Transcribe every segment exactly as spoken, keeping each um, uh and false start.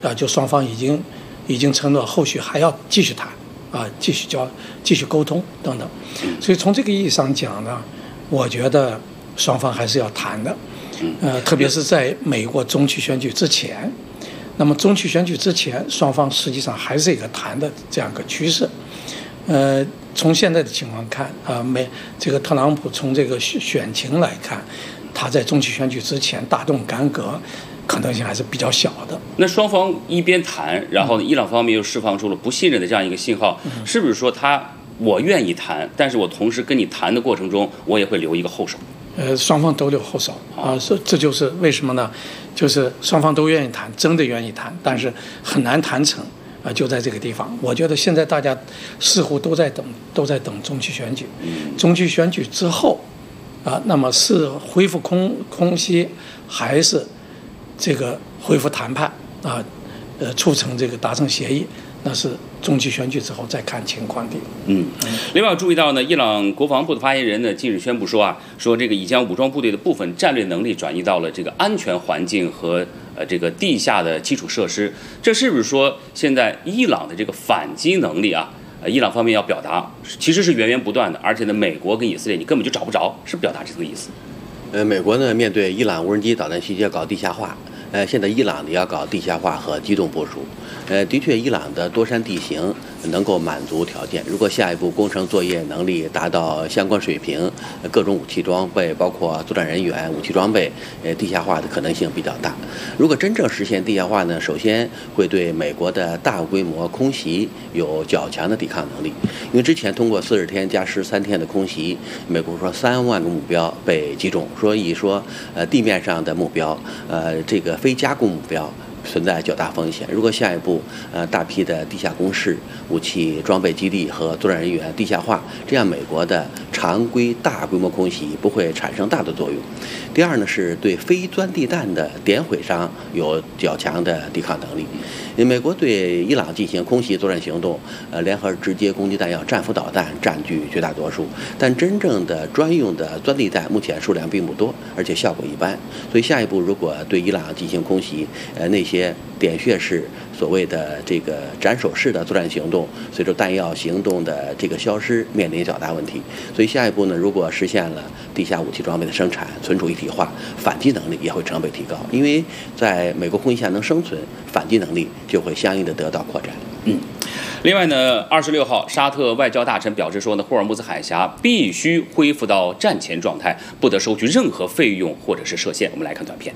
啊，就双方已经已经承诺后续还要继续谈啊，继续交继续沟通等等。所以从这个意义上讲呢，我觉得双方还是要谈的，呃，特别是在美国中期选举之前。那么中期选举之前，双方实际上还是一个谈的这样一个趋势。呃，从现在的情况看啊，美这个特朗普从这个选情来看，他在中期选举之前大动干戈可能性还是比较小的。 那双方一边谈，然后呢，伊朗方面又释放出了不信任的这样一个信号，嗯、是不是说他我愿意谈，但是我同时跟你谈的过程中，我也会留一个后手？ 呃，双方都留后手啊，这这就是为什么呢？就是双方都愿意谈，真的愿意谈，但是很难谈成啊，就在这个地方。我觉得现在大家似乎都在等，都在等中期选举。中期选举之后啊，那么是恢复空空袭，还是这个恢复谈判啊？呃，促成这个达成协议，那是中期选举之后再看情况的。 嗯，另外注意到呢，伊朗国防部的发言人呢近日宣布说啊，说这个已将武装部队的部分战略能力转移到了这个安全环境和呃这个地下的基础设施。这是不是说现在伊朗的这个反击能力啊，呃，伊朗方面要表达其实是源源不断的，而且呢，美国跟以色列你根本就找不着，是表达这个意思？ 呃，美国呢面对伊朗无人机导弹袭击要搞地下化。呃，现在伊朗呢要搞地下化和机动部署，呃，的确，伊朗的多山地形能够满足条件。如果下一步工程作业能力达到相关水平，各种武器装备，包括作战人员、武器装备，呃，地下化的可能性比较大。如果真正实现地下化呢，首先会对美国的大规模空袭有较强的抵抗能力，因为之前通过四十天加十三天的空袭，美国说三万个目标被击中，所以说，呃，地面上的目标，呃，这个。非加工目标存在较大风险。如果下一步呃大批的地下工事、武器装备基地和作战人员地下化，这样美国的常规大规模空袭不会产生大的作用。第二呢，是对非钻地弹的点毁伤有较强的抵抗能力。美国对伊朗进行空袭作战行动，呃，联合直接攻击弹药战斧导弹占据绝大多数，但真正的专用的钻地弹目前数量并不多，而且效果一般。所以下一步如果对伊朗进行空袭，呃，那些点穴式所谓的这个斩首式的作战行动，随着弹药行动的这个消失，面临较大问题。所以下一步呢，如果实现了地下武器装备的生产、存储一体化，反击能力也会成倍提高。因为在美国空袭下能生存，反击能力就会相应的得到扩展。 嗯，另外呢，二十六号，沙特外交大臣表示说呢，霍尔木兹海峡必须恢复到战前状态，不得收取任何费用或者是设限。我们来看短片。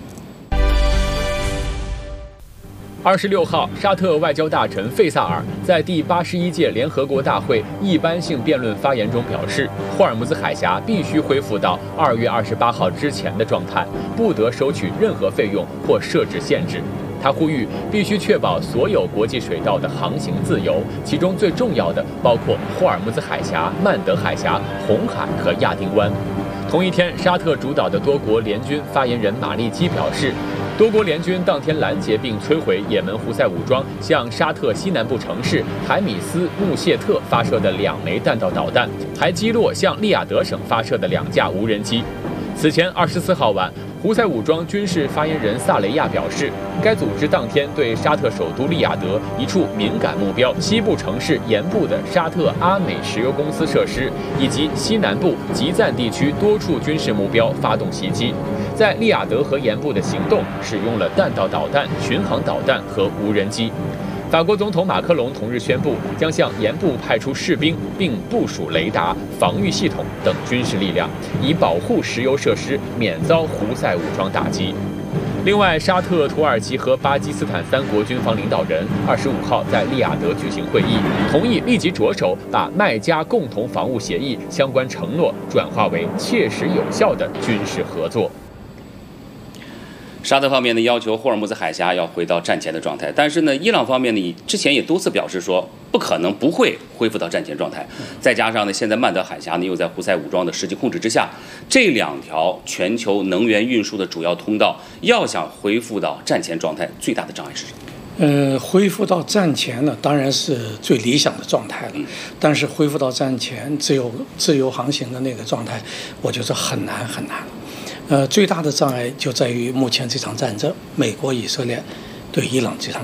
二十六号，沙特外交大臣费萨尔在第八十一届联合国大会一般性辩论发言中表示，霍尔木兹海峡必须恢复到二月二十八号之前的状态，不得收取任何费用或设置限制。他呼吁必须确保所有国际水道的航行自由，其中最重要的包括霍尔木兹海峡、曼德海峡、红海和亚丁湾。同一天，沙特主导的多国联军发言人马利基表示，多国联军当天拦截并摧毁也门胡塞武装向沙特西南部城市海米斯穆谢特发射的两枚弹道导弹，还击落向利雅得省发射的两架无人机。此前二十四号晚，胡塞武装军事发言人萨雷亚表示，该组织当天对沙特首都利雅得一处敏感目标西部城市沿部的沙特阿美石油公司设施以及西南部吉赞地区多处军事目标发动袭击。在利雅得河沿部的行动使用了弹道导弹、巡航导弹和无人机。法国总统马克龙同日宣布，将向沿部派出士兵，并部署雷达、防御系统等军事力量，以保护石油设施免遭胡塞武装打击。另外，沙特、土耳其和巴基斯坦三国军方领导人二十五号在利雅得举行会议，同意立即着手把麦加共同防务协议相关承诺转化为切实有效的军事合作。 沙特方面呢要求霍尔木兹海峡要回到战前的状态，但是呢，伊朗方面呢之前也多次表示说不可能不会恢复到战前状态。再加上呢，现在曼德海峡呢又在胡塞武装的实际控制之下，这两条全球能源运输的主要通道要想恢复到战前状态，最大的障碍是什么？ 呃，恢复到战前呢，当然是最理想的状态了。嗯、但是恢复到战前自由自由航行的那个状态，我觉得很难很难了。呃，最大的障碍就在于目前这场战争，美国、以色列对伊朗这场